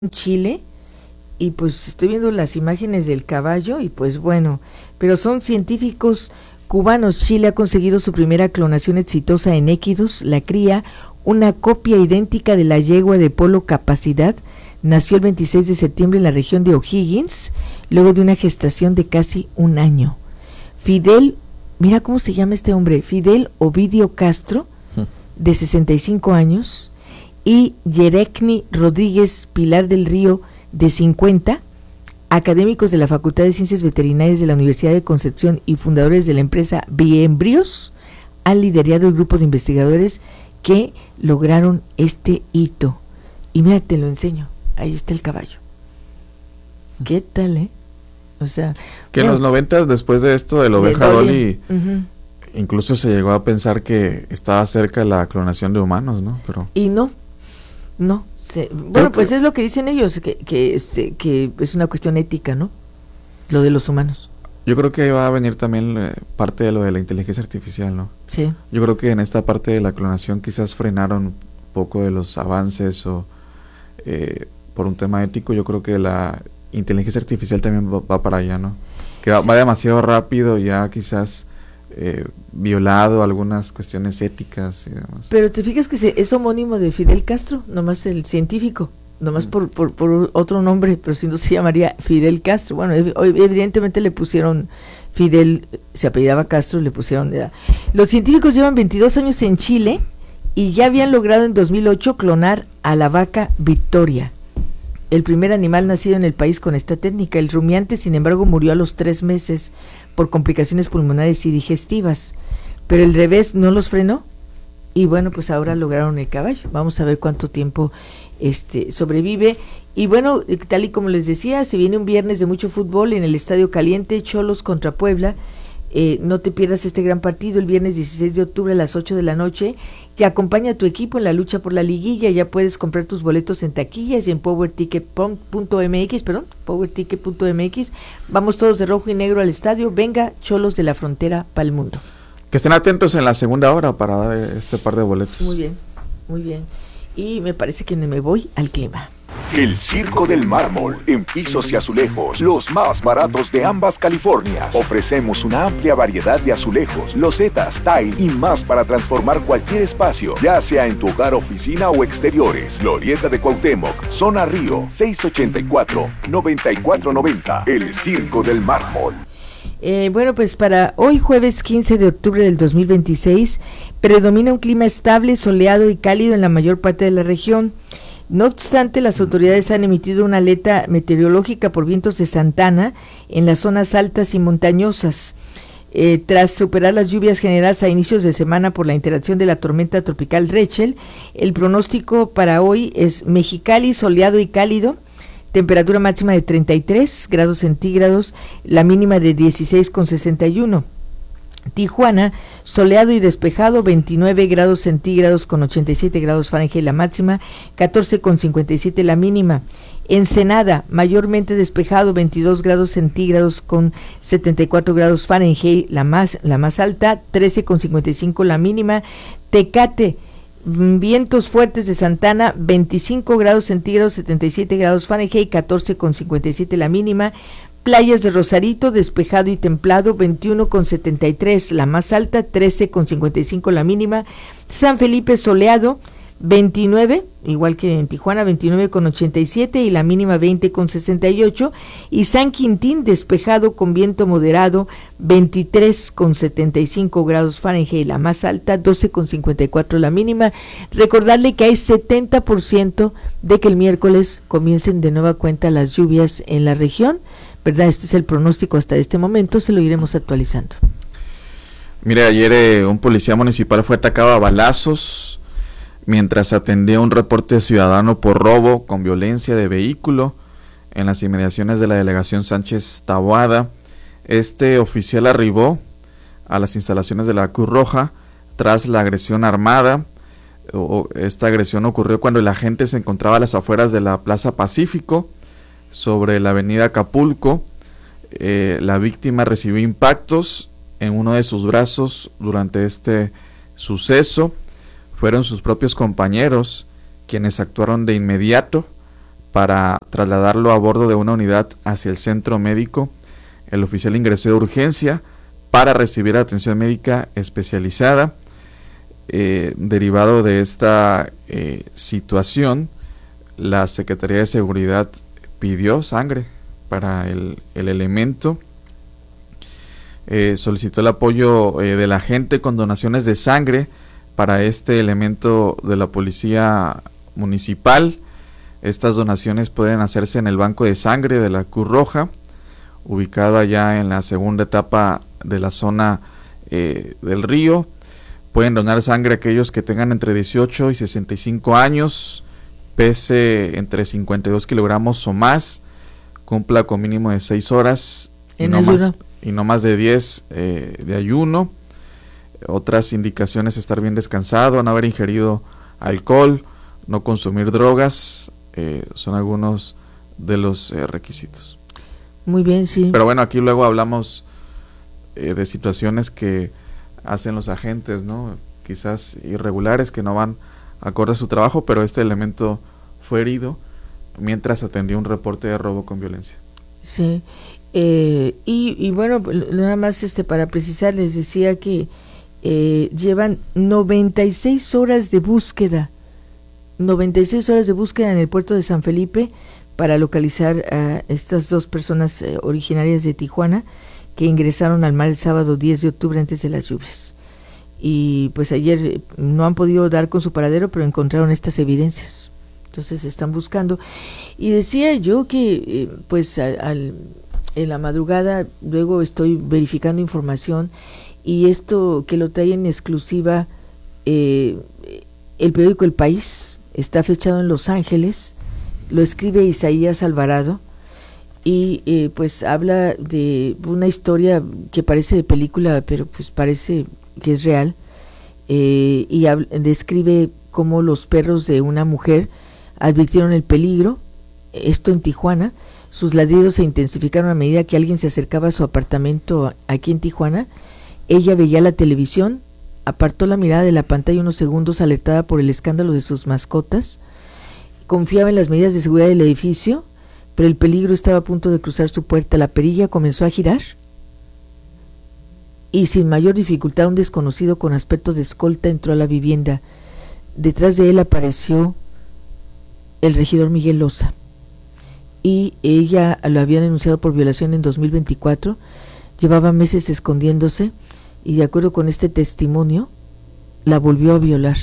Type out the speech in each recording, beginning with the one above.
Chile, y pues estoy viendo las imágenes del caballo y pues bueno, pero son científicos cubanos. Chile ha conseguido su primera clonación exitosa en equidos. La cría, una copia idéntica de la yegua de Polo Capacidad, nació el 26 de septiembre en la región de O'Higgins, luego de una gestación de casi un año. Fidel, mira cómo se llama este hombre, Fidel Ovidio Castro, de 65 años, y Yerecni Rodríguez Pilar del Río, de 50, académicos de la Facultad de Ciencias Veterinarias de la Universidad de Concepción y fundadores de la empresa Biembrios, han liderado el grupo de investigadores que lograron este hito. Y mira, te lo enseño, ahí está el caballo. ¿Qué tal, O sea, que bueno, en los 90, después de esto de la oveja Dolly, incluso se llegó a pensar que estaba cerca la clonación de humanos, ¿no? Pero y no, bueno, pues es lo que dicen ellos, que es una cuestión ética, ¿no? Lo de los humanos. Yo creo que va a venir también parte de lo de la inteligencia artificial, ¿no? Sí. Yo creo que en esta parte de la clonación quizás frenaron un poco de los avances o por un tema ético. Yo creo que la inteligencia artificial también va para allá, ¿no? Que va demasiado rápido, ya quizás violado algunas cuestiones éticas y demás. Pero te fijas que es homónimo de Fidel Castro, nomás el científico, nomás por otro nombre, pero si no se llamaría Fidel Castro. Bueno, evidentemente le pusieron Fidel, se apellidaba Castro, le pusieron edad. Los científicos llevan 22 años en Chile y ya habían logrado en 2008 clonar a la vaca Victoria, el primer animal nacido en el país con esta técnica. El rumiante, sin embargo, murió a los 3 meses por complicaciones pulmonares y digestivas, pero el revés no los frenó y bueno, pues ahora lograron el caballo. Vamos a ver cuánto tiempo sobrevive. Y bueno, tal y como les decía, se viene un viernes de mucho fútbol en el Estadio Caliente, Xolos contra Puebla. No te pierdas este gran partido el viernes 16 de octubre a las 8 de la noche, que acompaña a tu equipo en la lucha por la liguilla. Ya puedes comprar tus boletos en taquillas y en powerticket.mx. Vamos todos de rojo y negro al estadio. Venga, Xolos de la frontera para el mundo. Que estén atentos en la segunda hora para dar este par de boletos. Muy bien, muy bien. Y me parece que me voy al clima. El Circo del Mármol, en pisos y azulejos, los más baratos de ambas Californias. Ofrecemos una amplia variedad de azulejos, losetas, tile y más para transformar cualquier espacio, ya sea en tu hogar, oficina o exteriores. Glorieta de Cuauhtémoc, Zona Río, 684-9490. El Circo del Mármol. Bueno, pues para hoy jueves 15 de octubre del 2026 predomina un clima estable, soleado y cálido en la mayor parte de la región. No obstante, las autoridades han emitido una alerta meteorológica por vientos de Santana en las zonas altas y montañosas. Tras superar las lluvias generadas a inicios de semana por la interacción de la tormenta tropical Rachel, el pronóstico para hoy es Mexicali, soleado y cálido, temperatura máxima de 33 grados centígrados, la mínima de 16,61. Tijuana, soleado y despejado, 29 grados centígrados con 87 grados Fahrenheit la máxima, 14,57 la mínima. Ensenada, mayormente despejado, 22 grados centígrados con 74 grados Fahrenheit la más alta, 13,55 la mínima. Tecate, vientos fuertes de Santana, 25 grados centígrados, 77 grados Fahrenheit, 14,57 la mínima. Playas de Rosarito, despejado y templado, 21,73 la más alta, 13,55 la mínima. San Felipe, soleado, 29, igual que en Tijuana, 29,87 y la mínima 20,68. Y San Quintín, despejado con viento moderado, 23,75 grados Fahrenheit la más alta, 12,54 la mínima. Recordarle que hay 70% de que el miércoles comiencen de nueva cuenta las lluvias en la región, ¿verdad? Este es el pronóstico hasta este momento, se lo iremos actualizando. Mire, ayer un policía municipal fue atacado a balazos mientras atendía un reporte ciudadano por robo con violencia de vehículo en las inmediaciones de la delegación Sánchez Taboada. Este oficial arribó a las instalaciones de la Cruz Roja tras la agresión armada. Esta agresión ocurrió cuando el agente se encontraba a las afueras de la Plaza Pacífico, sobre la avenida Acapulco. La víctima recibió impactos en uno de sus brazos durante este suceso. Fueron sus propios compañeros quienes actuaron de inmediato para trasladarlo a bordo de una unidad hacia el centro médico. El oficial ingresó de urgencia para recibir atención médica especializada. Derivado de esta situación, la Secretaría de Seguridad pidió sangre para el elemento. Solicitó el apoyo de la gente con donaciones de sangre para este elemento de la policía municipal. Estas donaciones pueden hacerse en el banco de sangre de la Cruz Roja, ubicada ya en la segunda etapa de la zona del río. Pueden donar sangre a aquellos que tengan entre 18 y 65 años, pese entre 52 kilogramos o más, cumpla con mínimo de 6 horas y no más de 10 de ayuno. Otras indicaciones: estar bien descansado, no haber ingerido alcohol, no consumir drogas, son algunos de los requisitos. Muy bien, sí. Pero bueno, aquí luego hablamos de situaciones que hacen los agentes, ¿no? Quizás irregulares, que no van acorde a su trabajo, pero este elemento fue herido mientras atendía un reporte de robo con violencia. Sí. Y bueno, nada más para precisar, les decía que llevan 96 horas de búsqueda. 96 horas de búsqueda en el puerto de San Felipe para localizar a estas dos personas originarias de Tijuana que ingresaron al mar el sábado 10 de octubre antes de las lluvias. Y pues ayer no han podido dar con su paradero, pero encontraron estas evidencias. Entonces están buscando. Y decía yo que en la madrugada luego estoy verificando información, y esto que lo trae en exclusiva el periódico El País, está fechado en Los Ángeles, lo escribe Isaías Alvarado, y pues habla de una historia que parece de película, pero pues parece que es real, y describe cómo los perros de una mujer advirtieron el peligro, esto en Tijuana. Sus ladridos se intensificaron a medida que alguien se acercaba a su apartamento aquí en Tijuana. Ella veía la televisión, apartó la mirada de la pantalla unos segundos, alertada por el escándalo de sus mascotas. Confiaba en las medidas de seguridad del edificio, pero el peligro estaba a punto de cruzar su puerta. La perilla comenzó a girar y sin mayor dificultad un desconocido con aspecto de escolta entró a la vivienda. Detrás de él apareció el regidor Miguel Loza, y ella lo había denunciado por violación en 2024. Llevaba meses escondiéndose, y de acuerdo con este testimonio la volvió a violar.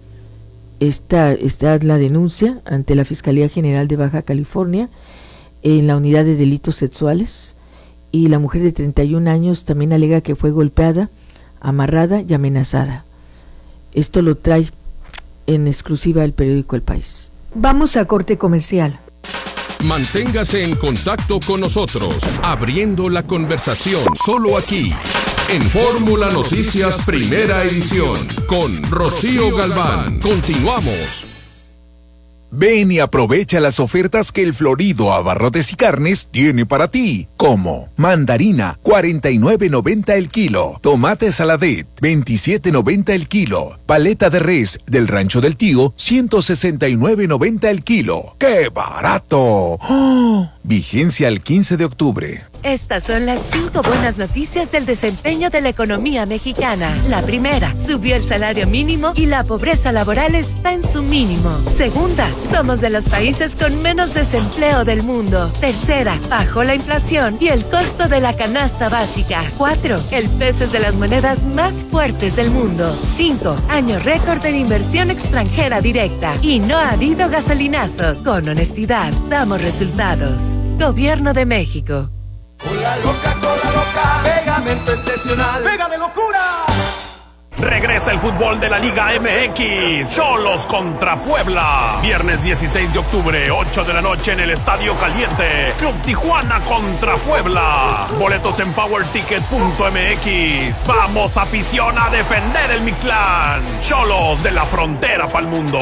Está la denuncia ante la Fiscalía General de Baja California en la unidad de delitos sexuales, y la mujer de 31 años también alega que fue golpeada, amarrada y amenazada. Esto lo trae en exclusiva el periódico El País. Vamos a corte comercial. Manténgase en contacto con nosotros, abriendo la conversación, solo aquí, en Fórmula Noticias Primera Edición, con Rocío Galván. Continuamos. Ven y aprovecha las ofertas que el Florido Abarrotes y Carnes tiene para ti, como mandarina, $49.90 el kilo, tomate saladet, $27.90 el kilo, paleta de res del Rancho del Tío, $169.90 el kilo. ¡Qué barato! ¡Oh! Vigencia al 15 de octubre. Estas son las 5 buenas noticias del desempeño de la economía mexicana. La primera, subió el salario mínimo y la pobreza laboral está en su mínimo. Segunda, somos de los países con menos desempleo del mundo. Tercera, bajó la inflación y el costo de la canasta básica. 4, el peso es de las monedas más fuertes del mundo. 5, año récord en inversión extranjera directa. Y no ha habido gasolinazos. Con honestidad, damos resultados. Gobierno de México. Cola loca, pegamento excepcional, pega de locura. Regresa el fútbol de la Liga MX, Xolos contra Puebla. Viernes 16 de octubre, 8 de la noche en el Estadio Caliente. Club Tijuana contra Puebla. Boletos en powerticket.mx. Vamos, afición, a defender el Mictlán. Xolos de la frontera pa'l mundo.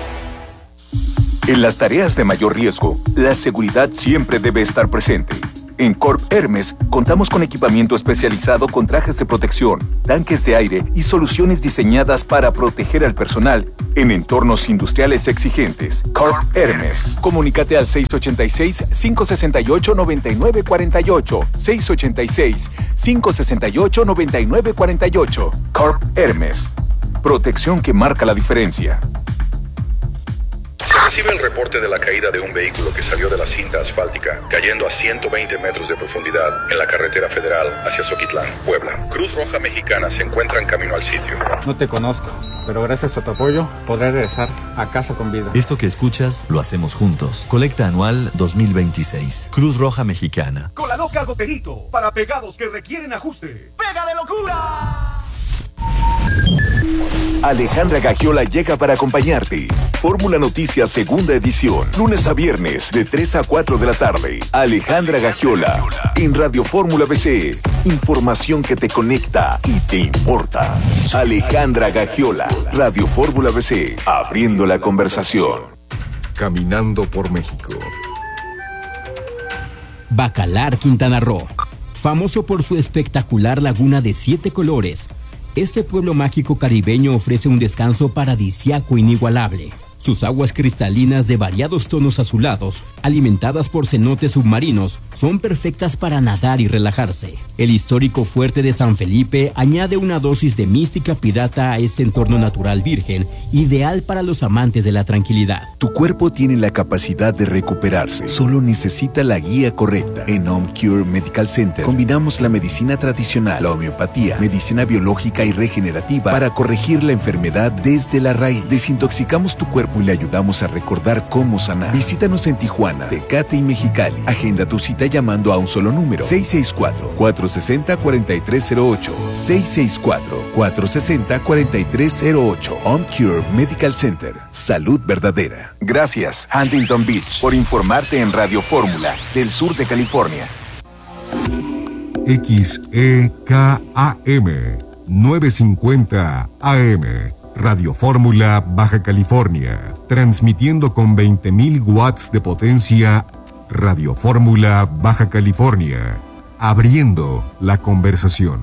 En las tareas de mayor riesgo, la seguridad siempre debe estar presente. En Corp Hermes contamos con equipamiento especializado con trajes de protección, tanques de aire y soluciones diseñadas para proteger al personal en entornos industriales exigentes. Corp Hermes. Comunícate al 686-568-9948. 686-568-9948. Corp Hermes. Protección que marca la diferencia. Se recibe el reporte de la caída de un vehículo que salió de la cinta asfáltica, cayendo a 120 metros de profundidad en la carretera federal hacia Zoquitlán, Puebla. Cruz Roja Mexicana se encuentra en camino al sitio. No te conozco, pero gracias a tu apoyo podré regresar a casa con vida. Esto que escuchas lo hacemos juntos. Colecta anual 2026. Cruz Roja Mexicana. Con la loca Goterito, para pegados que requieren ajuste. ¡Pega de locura! Alejandra Gagiola llega para acompañarte. Fórmula Noticias segunda edición, lunes a viernes de 3 a 4 de la tarde. Alejandra Gagiola en Radio Fórmula BC. Información que te conecta y te importa. Alejandra Gagiola, Radio Fórmula BC, abriendo la conversación. Caminando por México. Bacalar, Quintana Roo. Famoso por su espectacular laguna de 7 colores, este pueblo mágico caribeño ofrece un descanso paradisíaco inigualable. Sus aguas cristalinas de variados tonos azulados, alimentadas por cenotes submarinos, son perfectas para nadar y relajarse. El histórico fuerte de San Felipe añade una dosis de mística pirata a este entorno natural virgen, ideal para los amantes de la tranquilidad. Tu cuerpo tiene la capacidad de recuperarse, solo necesita la guía correcta. En Home Cure Medical Center combinamos la medicina tradicional, la homeopatía, medicina biológica y regenerativa para corregir la enfermedad desde la raíz. Desintoxicamos tu cuerpo y le ayudamos a recordar cómo sanar. Visítanos en Tijuana, Tecate y Mexicali. Agenda tu cita llamando a un solo número: 664-460-4308. 664-460-4308. Home Cure Medical Center. Salud verdadera. Gracias, Huntington Beach, por informarte en Radio Fórmula del sur de California. XEKAM 950 AM. Radio Fórmula Baja California, transmitiendo con 20.000 watts de potencia. Radio Fórmula Baja California, abriendo la conversación.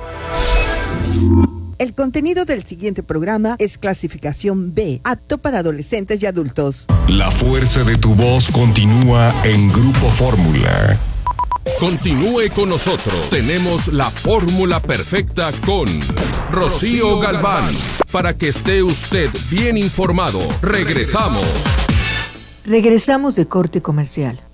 El contenido del siguiente programa es clasificación B, apto para adolescentes y adultos. La fuerza de tu voz continúa en Grupo Fórmula. Continúe con nosotros. Tenemos la fórmula perfecta con Rocío Galván. Para que esté usted bien informado. Regresamos. Regresamos de corte comercial.